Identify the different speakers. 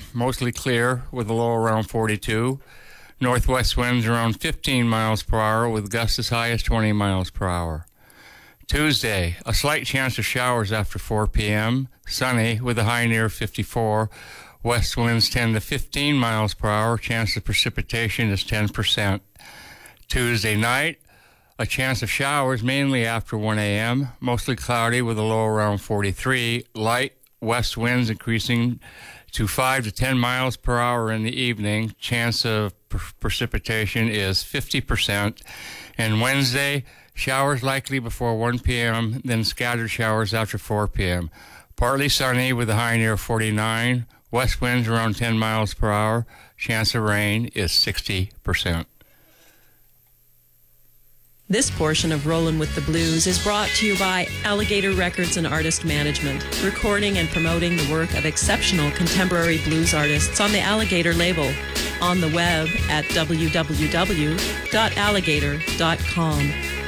Speaker 1: mostly clear with a low around 42. Northwest winds around 15 miles per hour with gusts as high as 20 miles per hour. Tuesday, a slight chance of showers after 4 p.m. Sunny with a high near 54. West winds 10 to 15 miles per hour. Chance of precipitation is 10%. Tuesday night, a chance of showers mainly after 1 a.m. Mostly cloudy with a low around 43. Light west winds increasing to 5 to 10 miles per hour in the evening. Chance of precipitation is 50%. And Wednesday, showers likely before 1 p.m., then scattered showers after 4 p.m. Partly sunny with a high near 49. West winds around 10 miles per hour. Chance of rain is 60%.
Speaker 2: This portion of Rollin' with the Blues is brought to you by Alligator Records and Artist Management, recording and promoting the work of exceptional contemporary blues artists on the Alligator label, on the web at www.alligator.com.